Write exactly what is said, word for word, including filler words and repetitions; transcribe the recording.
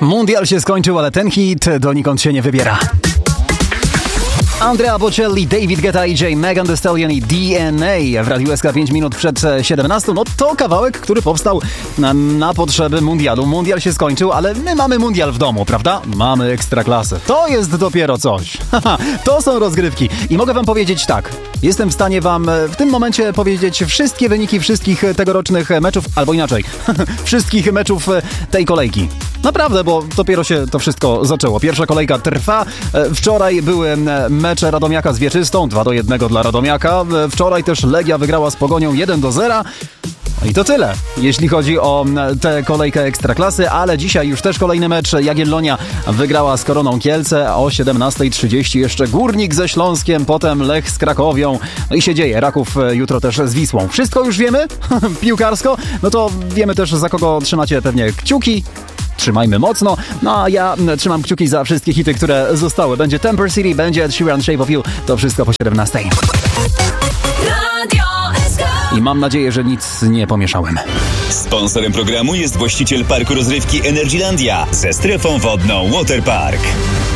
Mundial się skończył, ale ten hit donikąd się nie wybiera. Andrea Bocelli, David Guetta, E J, Megan Thee Stallion i D N A w Radiu S K pięć minut przed siedemnastą. No to kawałek, który powstał na, na potrzeby mundialu. Mundial się skończył, ale my mamy mundial w domu, prawda? Mamy ekstraklasę. To jest dopiero coś. To są rozgrywki. I mogę wam powiedzieć tak. Jestem w stanie wam w tym momencie powiedzieć wszystkie wyniki wszystkich tegorocznych meczów, albo inaczej, wszystkich meczów tej kolejki. Naprawdę, bo dopiero się to wszystko zaczęło. Pierwsza kolejka trwa. Wczoraj były mecze Radomiaka z Wieczystą, dwa do jednego dla Radomiaka. Wczoraj też Legia wygrała z Pogonią jeden do zera. I to tyle, jeśli chodzi o tę kolejkę Ekstraklasy, ale dzisiaj już też kolejny mecz. Jagiellonia wygrała z Koroną Kielce, o siedemnasta trzydzieści jeszcze Górnik ze Śląskiem, potem Lech z Krakowią. No i się dzieje, Raków jutro też z Wisłą. Wszystko już wiemy? Piłkarsko? No to wiemy też, za kogo trzymacie pewnie kciuki. Trzymajmy mocno. No a ja trzymam kciuki za wszystkie hity, które zostały. Będzie Temper City, będzie Ed Sheeran, Shape of You. To wszystko po siedemnastej. I mam nadzieję, że nic nie pomieszałem. Sponsorem programu jest właściciel parku rozrywki Energylandia ze strefą wodną Waterpark.